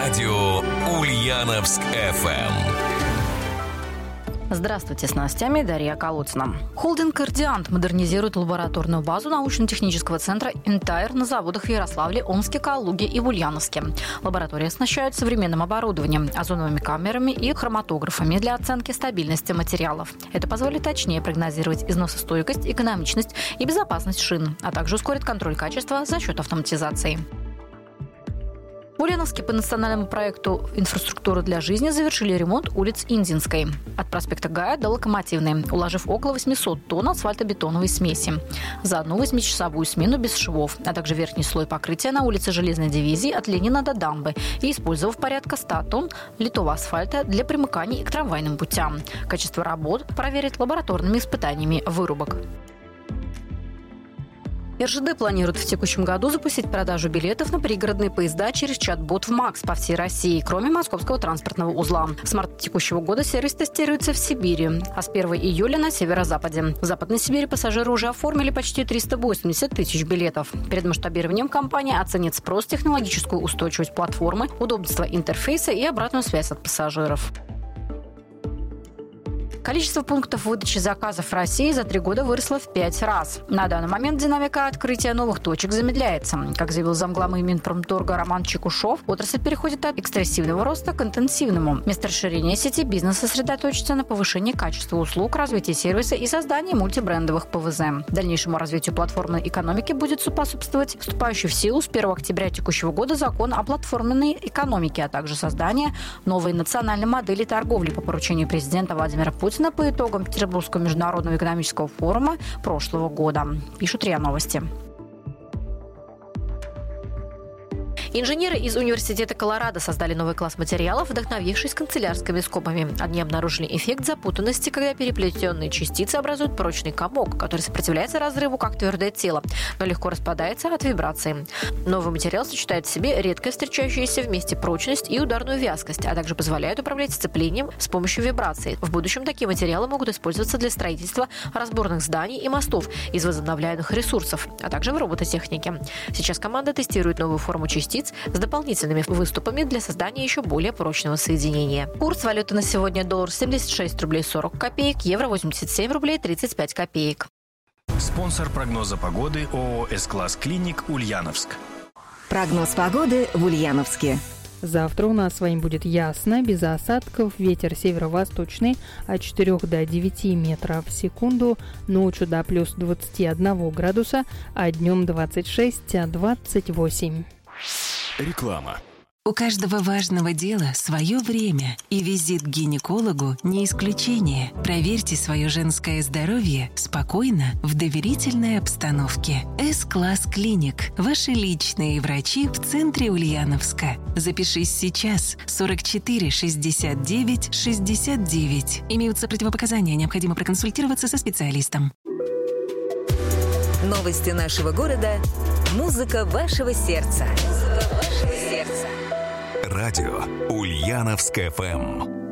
Радио Ульяновск FM. Здравствуйте, с новостями Дарья Колодцина. Холдинг «Кардиант» модернизирует лабораторную базу научно-технического центра «Интайр» на заводах в Ярославле, Омске, Калуге и в Ульяновске. Лаборатория оснащает современным оборудованием, озоновыми камерами и хроматографами для оценки стабильности материалов. Это позволит точнее прогнозировать износостойкость, экономичность и безопасность шин, а также ускорит контроль качества за счет автоматизации. В Ульяновске по национальному проекту «Инфраструктура для жизни» завершили ремонт улиц Индинской от проспекта Гая до Локомотивной, уложив около 800 тонн асфальтобетоновой смеси за одну 8-часовую смену без швов, а также верхний слой покрытия на улице Железной дивизии от Ленина до Дамбы и использовав порядка 100 тонн литого асфальта для примыканий к трамвайным путям. Качество работ проверит лабораторными испытаниями вырубок. РЖД планирует в текущем году запустить продажу билетов на пригородные поезда через чат-бот в МАКС по всей России, кроме московского транспортного узла. С марта текущего года сервис тестируется в Сибири, а с 1 июля на северо-западе. В Западной Сибири пассажиры уже оформили почти 380 тысяч билетов. Перед масштабированием компания оценит спрос, технологическую устойчивость платформы, удобство интерфейса и обратную связь от пассажиров. Количество пунктов выдачи заказов в России за 3 года выросло в 5 раз. На данный момент динамика открытия новых точек замедляется. Как заявил замглавы Минпромторга Роман Чекушев, отрасль переходит от экстенсивного роста к интенсивному. Вместо расширения сети бизнес сосредоточится на повышении качества услуг, развитии сервиса и создании мультибрендовых ПВЗ. Дальнейшему развитию платформенной экономики будет способствовать вступающий в силу с 1 октября текущего года закон о платформенной экономике, а также создание новой национальной модели торговли по поручению президента Владимира Путина по итогам Петербургского международного экономического форума прошлого года, пишут РИА Новости. Инженеры из Университета Колорадо создали новый класс материалов, вдохновившись канцелярскими скобами. Они обнаружили эффект запутанности, когда переплетенные частицы образуют прочный комок, который сопротивляется разрыву как твердое тело, но легко распадается от вибрации. Новый материал сочетает в себе редко встречающиеся вместе прочность и ударную вязкость, а также позволяет управлять сцеплением с помощью вибраций. В будущем такие материалы могут использоваться для строительства разборных зданий и мостов из возобновляемых ресурсов, а также в робототехнике. Сейчас команда тестирует новую форму частиц с дополнительными выступами для создания еще более прочного соединения. Курс валюты на сегодня: доллар 76 рублей 40 копеек, евро 87 рублей 35 копеек. Спонсор прогноза погоды ООО «С-класс Клиник» Ульяновск. Прогноз погоды в Ульяновске. Завтра у нас с вами будет ясно, без осадков, ветер северо-восточный от 4 до 9 метров в секунду, ночью до плюс 21 градуса, а днем 26-28. Реклама. У каждого важного дела свое время, и визит к гинекологу не исключение. Проверьте свое женское здоровье спокойно, в доверительной обстановке. С-класс Клиник. Ваши личные врачи в центре Ульяновска. Запишись сейчас. 44 69 69. Имеются противопоказания, необходимо проконсультироваться со специалистом. Новости нашего города. Музыка вашего сердца. Радио Ульяновск FM.